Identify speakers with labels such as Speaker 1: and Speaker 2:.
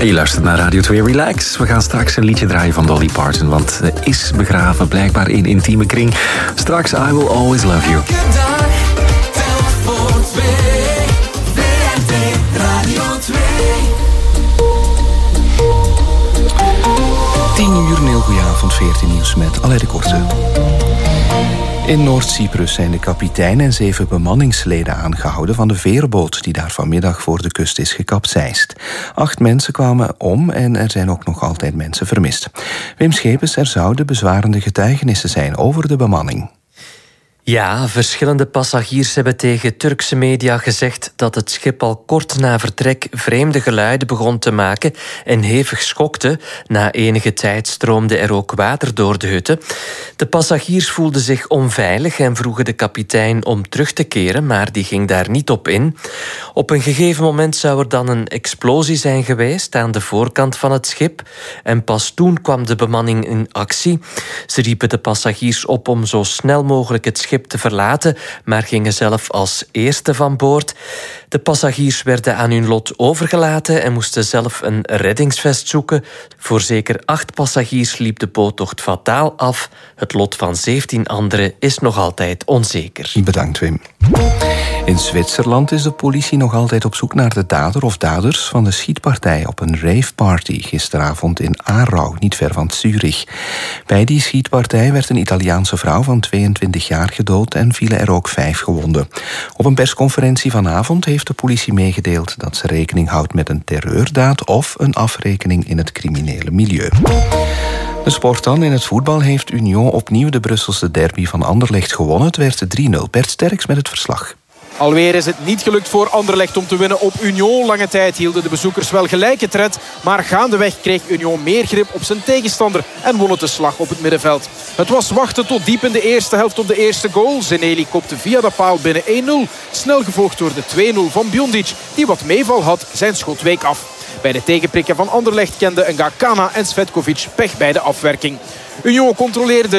Speaker 1: En je luistert naar Radio 2 Relax. We gaan straks een liedje draaien van Dolly Parton, want ze is begraven blijkbaar in intieme kring. Straks I Will Always Love You.
Speaker 2: 10 uur, een heel goeie avond, 14 nieuws met Alain de Korte. In Noord-Cyprus zijn de kapitein en 7 bemanningsleden aangehouden van de veerboot die daar vanmiddag voor de kust is gekapseist. 8 mensen kwamen om en er zijn ook nog altijd mensen vermist. Wim Schepens, er zouden bezwarende getuigenissen zijn over de bemanning.
Speaker 3: Ja, verschillende passagiers hebben tegen Turkse media gezegd dat het schip al kort na vertrek vreemde geluiden begon te maken en hevig schokte. Na enige tijd stroomde er ook water door de hutten. De passagiers voelden zich onveilig en vroegen de kapitein om terug te keren, maar die ging daar niet op in. Op een gegeven moment zou er dan een explosie zijn geweest aan de voorkant van het schip en pas toen kwam de bemanning in actie. Ze riepen de passagiers op om zo snel mogelijk het schip te verlaten, maar gingen zelf als eerste van boord. De passagiers werden aan hun lot overgelaten en moesten zelf een reddingsvest zoeken. Voor zeker 8 passagiers liep de boottocht fataal af. Het lot van 17 anderen is nog altijd onzeker.
Speaker 2: Bedankt, Wim. In Zwitserland is de politie nog altijd op zoek naar de dader of daders van de schietpartij op een raveparty gisteravond in Aarau, niet ver van Zurich. Bij die schietpartij werd een Italiaanse vrouw van 22 jaar gedood en vielen er ook 5 gewonden. Op een persconferentie vanavond heeft de politie meegedeeld dat ze rekening houdt met een terreurdaad of een afrekening in het criminele milieu. De sport dan. In het voetbal heeft Union opnieuw de Brusselse derby van Anderlecht gewonnen. Het werd 3-0. Bert Sterks met het verslag.
Speaker 4: Alweer is het niet gelukt voor Anderlecht om te winnen op Union. Lange tijd hielden de bezoekers wel gelijke tred. Maar gaandeweg kreeg Union meer grip op zijn tegenstander en won het de slag op het middenveld. Het was wachten tot diep in de eerste helft op de eerste goal. Zeneli kopte via de paal binnen 1-0. Snel gevolgd door de 2-0 van Biondic, die wat meeval had. Zijn schot week af. Bij de tegenprikken van Anderlecht kenden Ngakana en Svetkovic pech bij de afwerking. Union controleerde